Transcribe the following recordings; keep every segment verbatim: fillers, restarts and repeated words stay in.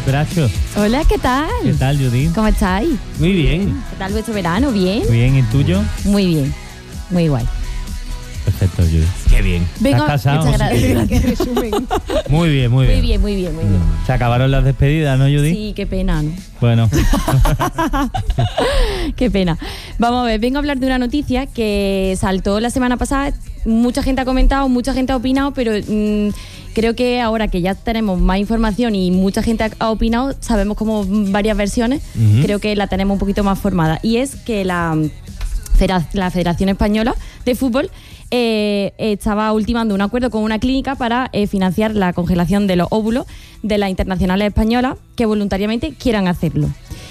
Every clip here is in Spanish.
Bracho. Hola, ¿qué tal? ¿Qué tal, Judith? ¿Cómo estáis? Muy bien. ¿Qué tal vuestro verano? ¿Bien? Muy bien, ¿y tuyo? Muy bien, muy guay. Perfecto, Judith. Qué bien. Vengo, ¿Estás casado? muchas gracias. Qué resumen. Muy bien, muy bien. Muy bien, muy bien, muy bien. Se acabaron las despedidas, ¿no, Judith? Sí, qué pena, ¿no? Bueno. Qué pena. Vamos a ver, vengo a hablar de una noticia que saltó la semana pasada. Mucha gente ha comentado, mucha gente ha opinado, pero mmm, creo que ahora que ya tenemos más información y mucha gente ha, ha opinado, sabemos como varias versiones, uh-huh. Creo que la tenemos un poquito más formada. Y es que la, la Federación Española de Fútbol eh, estaba ultimando un acuerdo con una clínica para eh, financiar la congelación de los óvulos de las internacionales españolas que voluntariamente quieran hacerlo.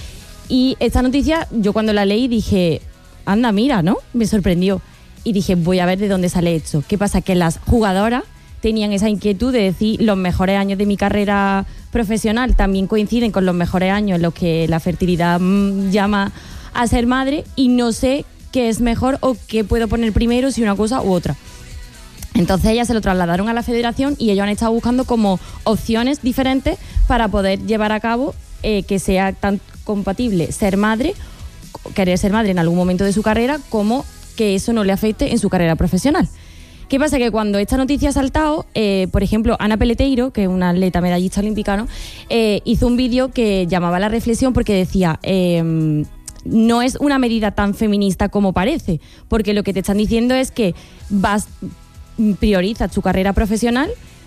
Y esta noticia, yo cuando la leí dije, anda, mira, ¿no? Me sorprendió. Y dije, voy a ver de dónde sale esto. ¿Qué pasa? Que las jugadoras tenían esa inquietud de decir, los mejores años de mi carrera profesional también coinciden con los mejores años en los que la fertilidad mmm, llama a ser madre, y no sé qué es mejor o qué puedo poner primero, si una cosa u otra. Entonces ellas se lo trasladaron a la federación y ellos han estado buscando como opciones diferentes para poder llevar a cabo eh, que sea tan compatible ser madre, querer ser madre en algún momento de su carrera, como que eso no le afecte en su carrera profesional. ¿Qué pasa? Que cuando esta noticia ha saltado, eh, por ejemplo, Ana Peleteiro, que es una atleta medallista olímpica, ¿no? eh, hizo un vídeo que llamaba a la reflexión porque decía, eh, no es una medida tan feminista como parece, porque lo que te están diciendo es que vas, priorizas tu carrera profesional,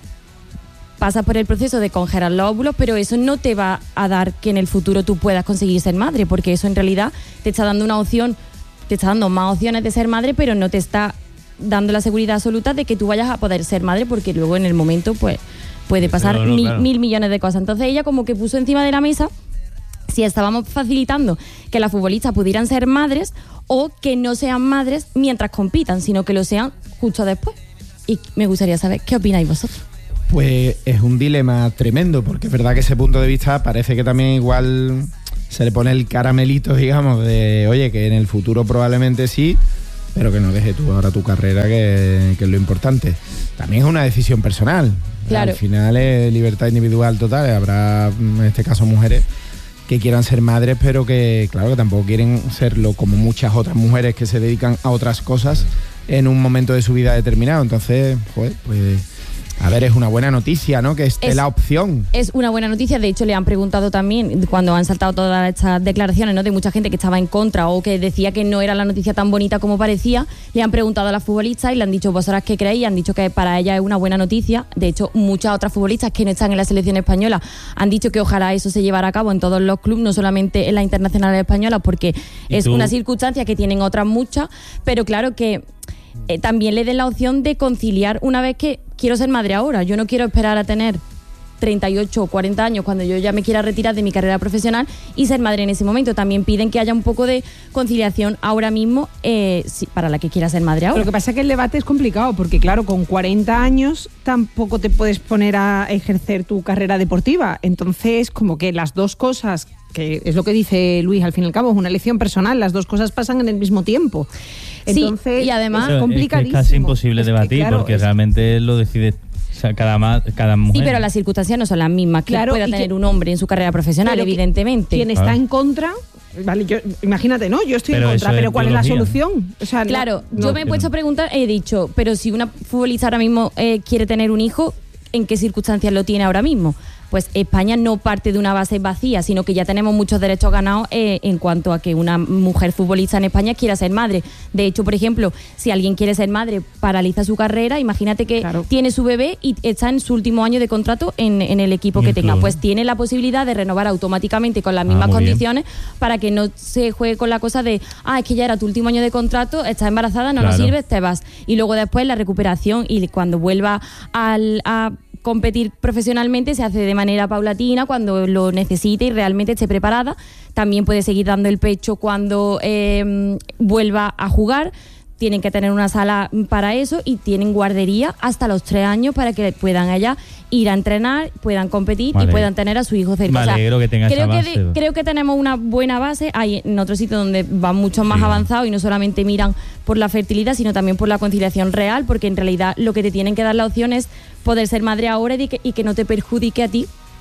pasas por el proceso de congelar los óvulos, pero eso no te va a dar que en el futuro tú puedas conseguir ser madre, porque eso en realidad te está dando una opción, te está dando más opciones de ser madre, pero no te está dando la seguridad absoluta de que tú vayas a poder ser madre, porque luego en el momento pues puede pasar no, no, mil, claro. mil millones de cosas. Entonces ella como que puso encima de la mesa si estábamos facilitando que las futbolistas pudieran ser madres o que no sean madres mientras compitan, sino que lo sean justo después. Y me gustaría saber qué opináis vosotros. Pues es un dilema tremendo, porque es verdad que ese punto de vista parece que también igual se le pone el caramelito, digamos, de oye, que en el futuro probablemente sí, pero que no deje tú ahora tu carrera, que, que es lo importante. También es una decisión personal. Claro. Al final es libertad individual total. Habrá, en este caso, mujeres que quieran ser madres, pero que, claro, que tampoco quieren serlo como muchas otras mujeres que se dedican a otras cosas en un momento de su vida determinado. Entonces, joder, pues... A ver, es una buena noticia, ¿no? Que esté es, la opción. Es una buena noticia. De hecho, le han preguntado también, cuando han saltado todas estas declaraciones, ¿no?, de mucha gente que estaba en contra o que decía que no era la noticia tan bonita como parecía, le han preguntado a las futbolistas y le han dicho, ¿vosotras qué creéis? Y han dicho que para ellas es una buena noticia. De hecho, muchas otras futbolistas que no están en la selección española han dicho que ojalá eso se llevara a cabo en todos los clubes, no solamente en las internacionales españolas, porque es tú? una circunstancia que tienen otras muchas, pero claro que Eh, también le den la opción de conciliar una vez que quiero ser madre ahora. Yo no quiero esperar a tener treinta y ocho o cuarenta años cuando yo ya me quiera retirar de mi carrera profesional y ser madre en ese momento. También piden que haya un poco de conciliación ahora mismo eh, sí, para la que quiera ser madre ahora. Lo que pasa es que el debate es complicado porque, claro, con cuarenta años tampoco te puedes poner a ejercer tu carrera deportiva. Entonces, como que las dos cosas, que es lo que dice Luis, al fin y al cabo, es una elección personal, las dos cosas pasan en el mismo tiempo. Entonces, sí, y además es complicadísimo. Es casi imposible es que, debatir, claro, porque es... realmente lo decide, o sea, cada, ma- cada mujer. Sí, pero las circunstancias no son las mismas que Claro, pueda y tener que- un hombre en su carrera profesional, pero que evidentemente. Quien está Claro. en contra, vale, yo imagínate, ¿no? Yo estoy Pero en contra, eso es pero ¿cuál es la biología. solución? O sea, Claro, no- yo me he puesto a preguntar, he dicho, pero si una futbolista ahora mismo eh, quiere tener un hijo, ¿en qué circunstancias lo tiene ahora mismo? Pues España no parte de una base vacía, sino que ya tenemos muchos derechos ganados eh, en cuanto a que una mujer futbolista en España quiera ser madre. De hecho, por ejemplo, si alguien quiere ser madre, paraliza su carrera, imagínate que Claro. tiene su bebé y está en su último año de contrato en, en el equipo En que el tenga. club. Pues tiene la posibilidad de renovar automáticamente con las Ah, mismas muy bien. condiciones para que no se juegue con la cosa de, ah, es que ya era tu último año de contrato, estás embarazada, no nos Claro. sirves, te vas. Y luego después la recuperación y cuando vuelva al, a competir profesionalmente se hace de manera paulatina cuando lo necesite y realmente esté preparada. También puede seguir dando el pecho cuando eh, vuelva a jugar. Tienen que tener una sala para eso y tienen guardería hasta los tres años para que puedan allá ir a entrenar, puedan competir Vale. y puedan tener a su hijo cerca. Me O sea, alegro que tenga creo esa que base. de- creo que tenemos una buena base. Hay en otros sitios donde van mucho más Sí. avanzados y no solamente miran por la fertilidad, sino también por la conciliación real, porque en realidad lo que te tienen que dar la opción es poder ser madre ahora y que, y que no te perjudique a ti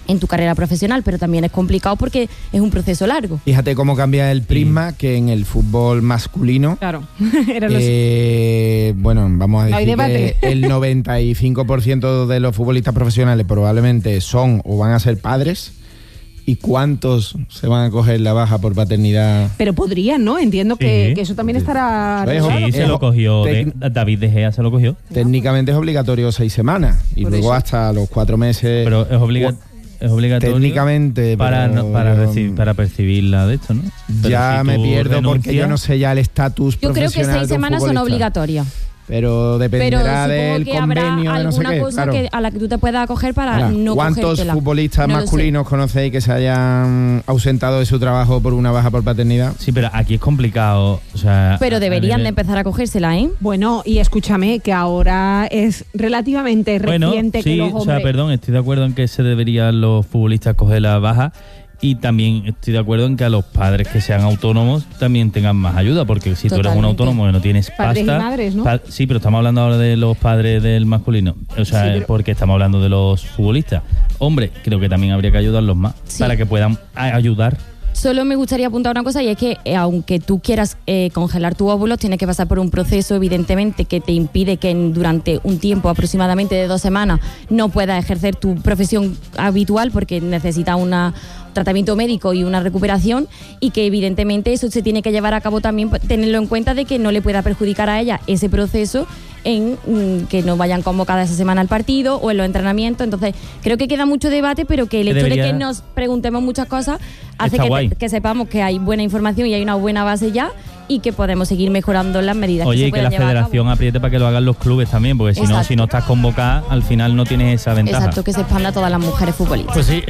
en tu carrera profesional, pero también es complicado porque es un proceso largo. Fíjate cómo cambia el prisma, sí. que en el fútbol masculino, claro, Era los... eh, bueno, vamos a no decir que el noventa y cinco por ciento de los futbolistas profesionales probablemente son o van a ser padres. ¿Y cuántos se van a coger la baja por paternidad? Pero podrían, ¿no? Entiendo que, sí. que eso también estará... Sí, se lo cogió, de, David De Gea se lo cogió. Técnicamente es obligatorio seis semanas y por luego eso. hasta los cuatro meses... Pero es obligatorio. Es obligatorio técnicamente para pero, no, para, recibir, para percibirla de esto, ¿no? Pero ya si me pierdo renuncias, porque yo no sé ya el estatus profesional. Yo creo que seis semanas son obligatorias. Pero dependerá pero del que convenio habrá de no sé alguna qué, cosa claro. que, a la que tú te puedas acoger para Ahora, no ¿cuántos cogértela? futbolistas no masculinos conocéis que se hayan ausentado de su trabajo por una baja por paternidad? Sí, pero aquí es complicado. O sea, pero deberían de empezar a cogérsela, ¿eh? Bueno, y escúchame, que ahora es relativamente bueno, reciente sí, que los hombres... o sea, perdón, estoy de acuerdo en que se deberían los futbolistas coger la baja. Y también estoy de acuerdo en que a los padres que sean autónomos también tengan más ayuda, porque si Totalmente. tú eres un autónomo y no tienes padres pasta... Y madres, ¿no? pa- sí, pero estamos hablando ahora de los padres del masculino, o sea, sí, pero... porque estamos hablando de los futbolistas. Hombre, creo que también habría que ayudarlos más, sí. para que puedan ayudar. Solo me gustaría apuntar una cosa, y es que eh, aunque tú quieras eh, congelar tu óvulo, tienes que pasar por un proceso, evidentemente, que te impide que en, durante un tiempo aproximadamente de dos semanas no puedas ejercer tu profesión habitual, porque necesitas un tratamiento médico y una recuperación, y que evidentemente eso se tiene que llevar a cabo también, tenerlo en cuenta de que no le pueda perjudicar a ella ese proceso en mm, que no vayan convocadas esa semana al partido o en los entrenamientos. Entonces creo que queda mucho debate, pero que el hecho debería... de que nos preguntemos muchas cosas hace que, te, que sepamos que hay buena información y hay una buena base ya, y que podemos seguir mejorando las medidas. Oye, que se y que la federación apriete para que lo hagan los clubes también, porque si Exacto. no, si no estás convocada, al final no tienes esa ventaja. Exacto, que se expanda a todas las mujeres futbolistas. Pues sí,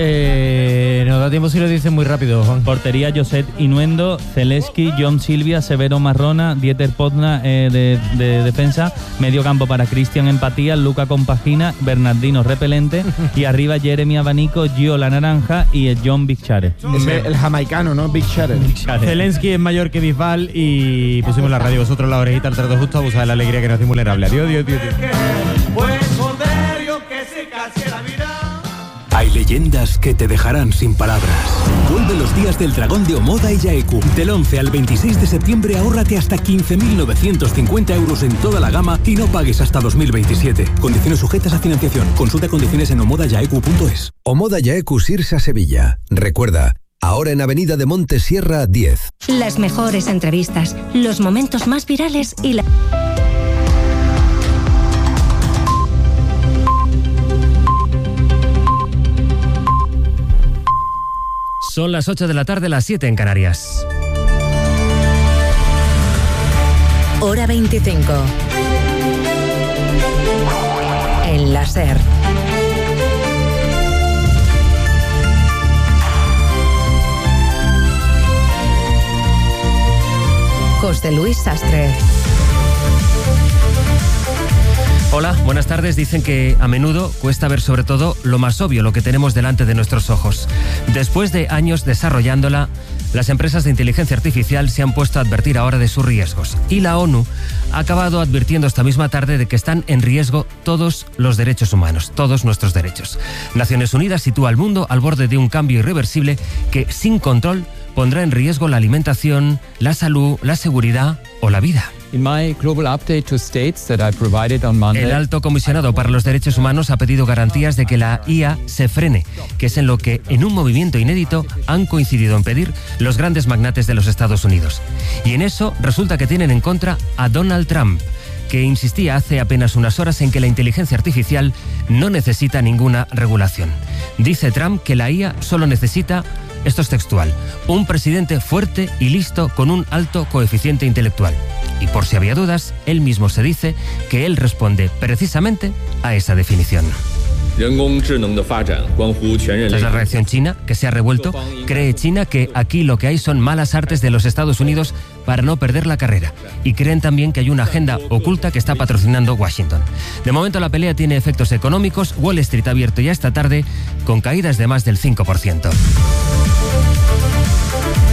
eh, nos da tiempo si lo dicen muy rápido, Juan. Portería: Josep Inuendo, Zeleski, John Silvia, Severo Marrona, Dieter Potna eh, de, de defensa, medio campo para Cristian Empatía, Luca Compagina, Bernardino Repelente y arriba Jeremy Abanico, Gio La Naranja y John Bichare. Es el, el jamaicano, ¿no? Bichare. Zelensky es mayor que Bisbal y pusimos la radio vosotros la orejita al trato justo, abusa de la alegría que nos hace vulnerable. Adiós, Dios, Dios, Dios. Hay leyendas que te dejarán sin palabras. Vuelve los días del dragón de Omoda y Yaeku. Del once al veintiséis de septiembre ahórrate hasta quince mil novecientos cincuenta euros en toda la gama y no pagues hasta dos mil veintisiete. Condiciones sujetas a financiación. Consulta condiciones en omoda yaeku punto es. Omoda Yaeku Sirsa Sevilla. Recuerda, ahora en Avenida de Montesierra diez. Las mejores entrevistas, los momentos más virales y la... Son las ocho de la tarde, las siete en Canarias. Hora veinticinco. En la SER. José Luis Sastre. Hola, buenas tardes. Dicen que a menudo cuesta ver sobre todo lo más obvio, lo que tenemos delante de nuestros ojos. Después de años desarrollándola, las empresas de inteligencia artificial se han puesto a advertir ahora de sus riesgos. Y la ONU ha acabado advirtiendo esta misma tarde de que están en riesgo todos los derechos humanos, todos nuestros derechos. Naciones Unidas sitúa al mundo al borde de un cambio irreversible que, sin control, pondrá en riesgo la alimentación, la salud, la seguridad o la vida. El alto comisionado para los derechos humanos ha pedido garantías de que la I A se frene, que es en lo que, en un movimiento inédito, han coincidido en pedir los grandes magnates de los Estados Unidos. Y en eso resulta que tienen en contra a Donald Trump, que insistía hace apenas unas horas en que la inteligencia artificial no necesita ninguna regulación. Dice Trump que la I A solo necesita, esto es textual, un presidente fuerte y listo con un alto coeficiente intelectual. Y por si había dudas, él mismo se dice que él responde precisamente a esa definición. Tras la reacción china, que se ha revuelto, cree China que aquí lo que hay son malas artes de los Estados Unidos para no perder la carrera. Y creen también que hay una agenda oculta que está patrocinando Washington. De momento la pelea tiene efectos económicos. Wall Street ha abierto ya esta tarde con caídas de más del cinco por ciento. En España,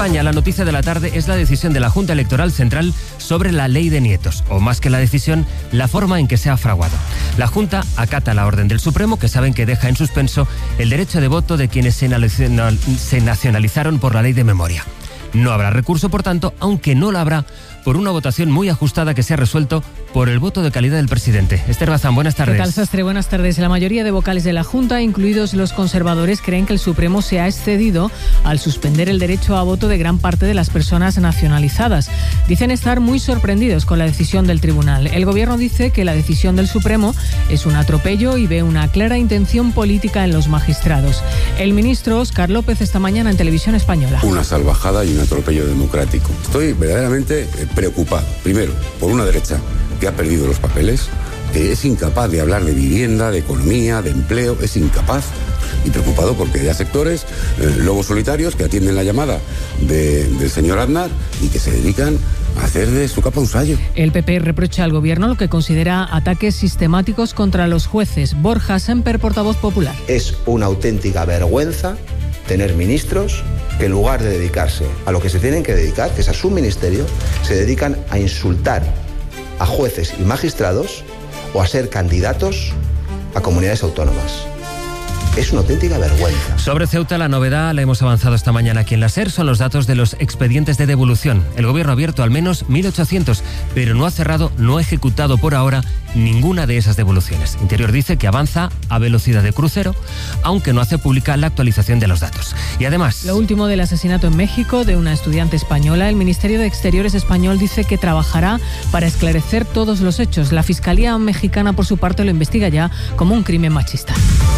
España, la noticia de la tarde es la decisión de la Junta Electoral Central sobre la ley de nietos, o más que la decisión, la forma en que se ha fraguado. La Junta acata la orden del Supremo, que saben que deja en suspenso el derecho de voto de quienes se nacionalizaron por la ley de memoria. No habrá recurso, por tanto, aunque no lo habrá por una votación muy ajustada que se ha resuelto por el voto de calidad del presidente. Esther Bazán, buenas tardes. ¿Qué tal, Sastre? Buenas tardes. La mayoría de vocales de la Junta, incluidos los conservadores, creen que el Supremo se ha excedido al suspender el derecho a voto de gran parte de las personas nacionalizadas. Dicen estar muy sorprendidos con la decisión del tribunal. El gobierno dice que la decisión del Supremo es un atropello y ve una clara intención política en los magistrados. El ministro Óscar López esta mañana en Televisión Española. Una salvajada y un atropello democrático. Estoy verdaderamente preocupado, primero, por una derecha que ha perdido los papeles, que es incapaz de hablar de vivienda, de economía, de empleo, es incapaz, y preocupado porque hay sectores, eh, lobos solitarios, que atienden la llamada de, del señor Aznar y que se dedican a hacer de su capa un sayo. El P P reprocha al gobierno lo que considera ataques sistemáticos contra los jueces. Borja Semper, portavoz popular. Es una auténtica vergüenza tener ministros que en lugar de dedicarse a lo que se tienen que dedicar, que es a su ministerio, se dedican a insultar a jueces y magistrados o a ser candidatos a comunidades autónomas. Es una auténtica vergüenza. Sobre Ceuta, la novedad, la hemos avanzado esta mañana aquí en la SER, son los datos de los expedientes de devolución. El gobierno ha abierto al menos mil ochocientos, pero no ha cerrado, no ha ejecutado por ahora ninguna de esas devoluciones. Interior dice que avanza a velocidad de crucero, aunque no hace pública la actualización de los datos. Y además... Lo último del asesinato en México de una estudiante española, el Ministerio de Exteriores español dice que trabajará para esclarecer todos los hechos. La Fiscalía mexicana, por su parte, lo investiga ya como un crimen machista.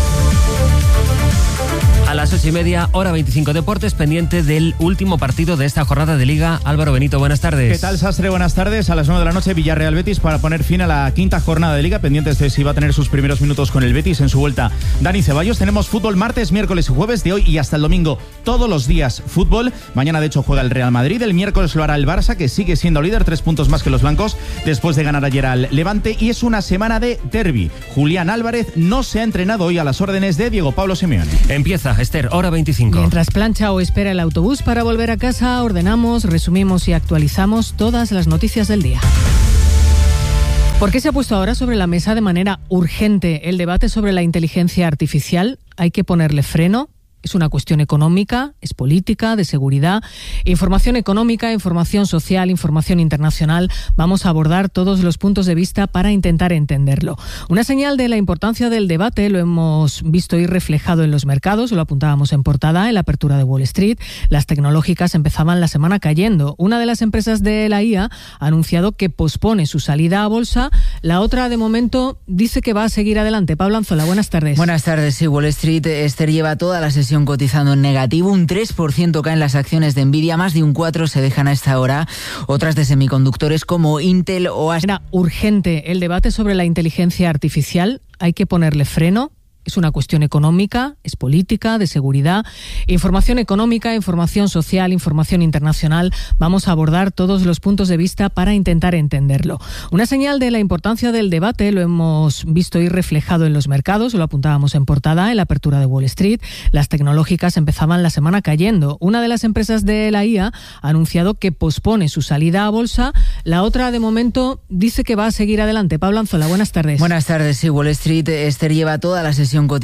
A las ocho y media, hora veinticinco Deportes, pendiente del último partido de esta jornada de Liga. Álvaro Benito, buenas tardes. ¿Qué tal, Sastre? Buenas tardes. A las nueve de la noche, Villarreal Betis para poner fin a la quinta jornada de Liga, pendientes de si va a tener sus primeros minutos con el Betis en su vuelta Dani Ceballos. Tenemos fútbol martes, miércoles y jueves de hoy y hasta el domingo. Todos los días fútbol. Mañana, de hecho, juega el Real Madrid. El miércoles lo hará el Barça, que sigue siendo líder, tres puntos más que los blancos, después de ganar ayer al Levante. Y es una semana de derbi. Julián Álvarez no se ha entrenado hoy a las órdenes de Diego Pablo Simeone. Empieza, Esther, hora veinticinco. Mientras plancha o espera el autobús para volver a casa, ordenamos, resumimos y actualizamos todas las noticias del día. ¿Por qué se ha puesto ahora sobre la mesa de manera urgente el debate sobre la inteligencia artificial? ¿Hay que ponerle freno? Es una cuestión económica, es política, de seguridad, información económica, información social, información internacional. Vamos a abordar todos los puntos de vista para intentar entenderlo. Una señal de la importancia del debate lo hemos visto ir reflejado en los mercados, lo apuntábamos en portada, en la apertura de Wall Street. Las tecnológicas empezaban la semana cayendo. Una de las empresas de la I A ha anunciado que pospone su salida a bolsa. La otra, de momento, dice que va a seguir adelante. Pablo Anzola, buenas tardes. Buenas tardes. Sí, Wall Street, Esther, lleva toda la sesión cotizando en negativo, un tres por ciento caen las acciones de Nvidia, más de un cuatro por ciento se dejan a esta hora otras de semiconductores como Intel o As- Era urgente el debate sobre la inteligencia artificial, hay que ponerle freno. Es una cuestión económica, es política, de seguridad, información económica, información social, información internacional. Vamos a abordar todos los puntos de vista para intentar entenderlo. Una señal de la importancia del debate lo hemos visto ir reflejado en los mercados, lo apuntábamos en portada, en la apertura de Wall Street. Las tecnológicas empezaban la semana cayendo. Una de las empresas de la I A ha anunciado que pospone su salida a bolsa. La otra, de momento, dice que va a seguir adelante. Pablo Anzola, buenas tardes. Buenas tardes. Sí, Wall Street, Esther, lleva toda la sesión